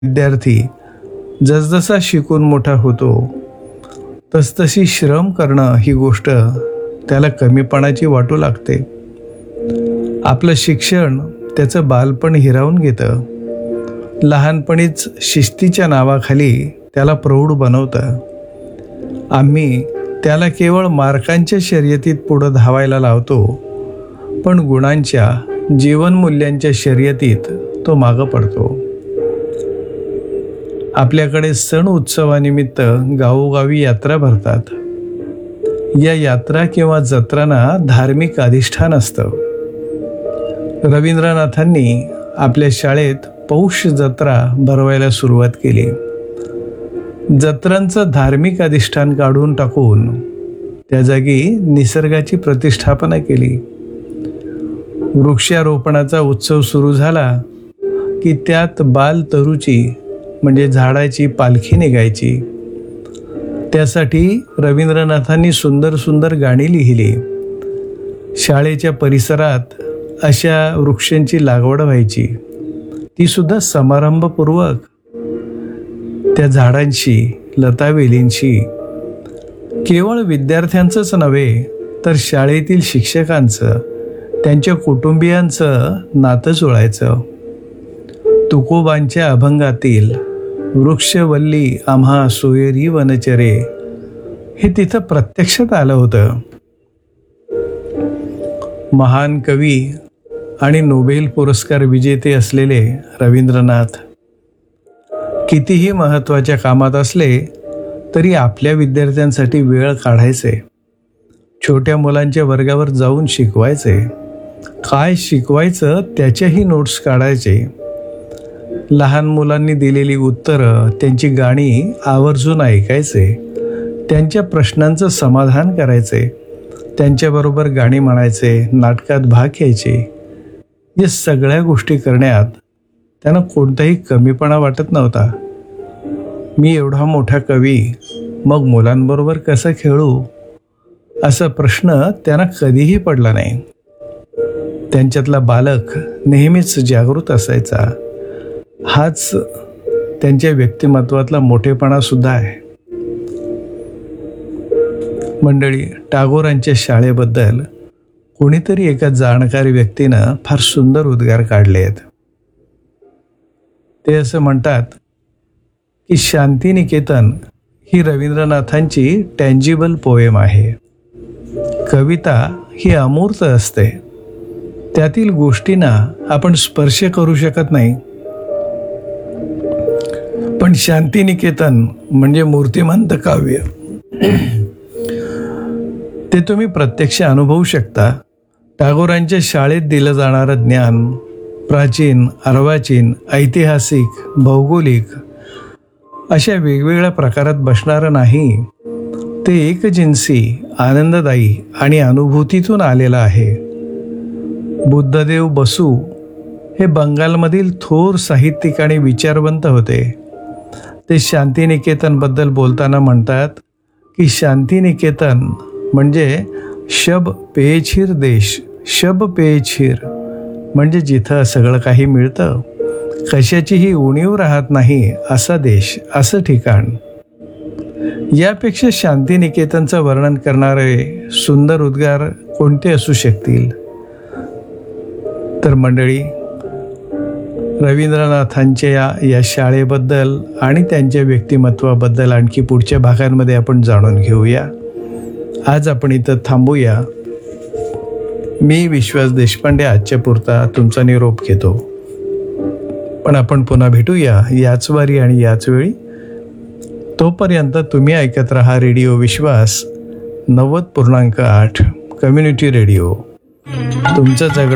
विद्यार्थी जसजसा शिकून मोठा होतो तसतशी श्रम करणं ही गोष्ट त्याला कमीपणाची वाटू लागते. आपलं शिक्षण त्याचं बालपण हिरावून घेतं. लहानपणीच शिस्तीच्या नावाखाली त्याला प्रौढ बनवतं. आम्ही त्याला केवळ मार्कांच्या शर्यतीत पुढं धावायला लावतो, पण गुणांच्या जीवनमूल्यांच्या शर्यतीत तो मागं पडतो. आपल्याकडे सण उत्सवानिमित्त गावोगावी यात्रा भरतात. या यात्रा किंवा जत्रांना धार्मिक अधिष्ठान असतं. रवींद्रनाथांनी आपल्या शाळेत पौष जत्रा भरवायला सुरुवात केली. जत्रांचं धार्मिक अधिष्ठान काढून टाकून त्या जागी निसर्गाची प्रतिष्ठापना केली. वृक्षारोपणाचा उत्सव सुरू झाला की त्यात बाल तरुची म्हणजे झाडाची पालखी निघायची. त्यासाठी रवींद्रनाथांनी सुंदर सुंदर गाणी लिहिली. शाळेच्या परिसरात अशा वृक्षांची लागवड व्हायची, ती सुद्धा समारंभपूर्वक. त्या झाडांशी, लतावेलींशी केवळ विद्यार्थ्यांचंच नव्हे तर शाळेतील शिक्षकांचं, त्यांच्या कुटुंबियांचं नातं जुळायचं. तुकोबांच्या अभंगातील वृक्षवल्ली आम्हा सोयरी वनचरे हे तिथं प्रत्यक्षात आलं होतं. महान कवी आणि नोबेल पुरस्कार विजेते असलेले रवींद्रनाथ कितीही महत्त्वाच्या कामात असले तरी आपल्या विद्यार्थ्यांसाठी वेळ काढायचे. छोट्या मुलांच्या वर्गावर जाऊन शिकवायचे. काय शिकवायचं त्याच्याही नोट्स काढायचे. लहान मुलांनी दिलेली उत्तरं, त्यांची गाणी आवर्जून ऐकायचे. त्यांच्या प्रश्नांचं समाधान करायचे. त्यांच्याबरोबर गाणी म्हणायचे, नाटकात भाग घ्यायचे. या सगळ्या गोष्टी करण्यात त्यांना कोणताही कमीपणा वाटत नव्हता. मी एवढा मोठा कवी, मग मुलांबरोबर कसं खेळू, असा प्रश्न त्यांना कधीही पडला नाही. त्यांच्यातला बालक नेहमीच जागृत असायचा. हाच त्यांच्या व्यक्तिमत्वातला मोठेपणा सुद्धा आहे. मंडळी, टागोरांच्या शाळेबद्दल कोणीतरी एका जाणकार व्यक्तीनं फार सुंदर उद्गार काढले आहेत. ते असं म्हणतात की शांतिनिकेतन ही रवींद्रनाथांची टँजिबल पोएम आहे. कविता ही अमूर्त असते. त्यातील गोष्टींना आपण स्पर्श करू शकत नाही, पण शांतिनिकेतन म्हणजे मूर्तिमंत काव्य. ते तुम्ही प्रत्यक्ष अनुभवू शकता. टागोरांच्या शाळेत दिलं जाणारं ज्ञान प्राचीन, अर्वाचीन, ऐतिहासिक, भौगोलिक अशा वेगवेगळ्या प्रकारात बसणारं नाही. ते एकजिन्सी, आनंददायी आणि अनुभूतीतून आलेलं आहे. बुद्धदेव बसू हे बंगालमधील थोर साहित्यिक आणि विचारवंत होते. ते शांतिनिकेतनबद्दल बोलताना म्हणतात की शांतिनिकेतन म्हणजे शब पेयछीर देश. शब पेयछीर म्हणजे जिथं सगळं काही मिळतं, कशाचीही उणीव राहत नाही असा देश, असं ठिकाण. यापेक्षा शांतिनिकेतनचं वर्णन करणारे सुंदर उद्गार कोणते असू शकतील? तर मंडळी, रवींद्रनाथांच्या या शाळेबद्दल आणि त्यांच्या व्यक्तिमत्वाबद्दल आणखी पुढच्या भागांमध्ये आपण जाणून घेऊया. आज आपण इथं थांबूया. मी विश्वास देशपांडे आजच्या पुरता तुमचा निरोप घेतो. पण आपण पुन्हा भेटूया याच वारी आणि याच वेळी. तोपर्यंत तुम्ही ऐकत रहा रेडिओ विश्वास 90.8 कम्युनिटी रेडिओ. तुमचं जग